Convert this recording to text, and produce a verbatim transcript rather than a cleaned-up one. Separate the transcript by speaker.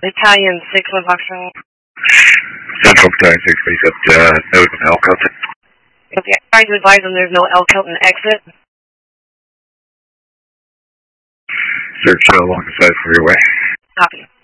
Speaker 1: Battalion six with Foxtrot.
Speaker 2: Central Battalion six, base up to uh, node of Elkhilton.
Speaker 1: Okay, trying to advise them there's no Elkhilton exit.
Speaker 2: Search uh, along the side freeway.
Speaker 1: Copy.